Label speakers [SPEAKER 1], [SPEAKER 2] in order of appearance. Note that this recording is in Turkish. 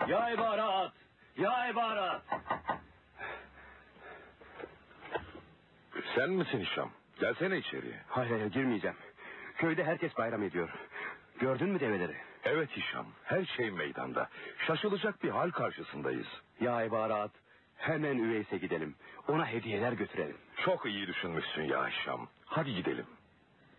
[SPEAKER 1] Ya ibarat! Ya ibarat!
[SPEAKER 2] Sen misin Hişam? Gelsene içeriye.
[SPEAKER 1] Hayır, girmeyeceğim. Köyde herkes bayram ediyor. Gördün mü develeri?
[SPEAKER 2] Evet Hişam, her şey meydanda. Şaşılacak bir hal karşısındayız.
[SPEAKER 1] Ya ibarat! Hemen Üveys'e gidelim. Ona hediyeler götürelim.
[SPEAKER 2] Çok iyi düşünmüşsün ya Hişam. Hadi gidelim.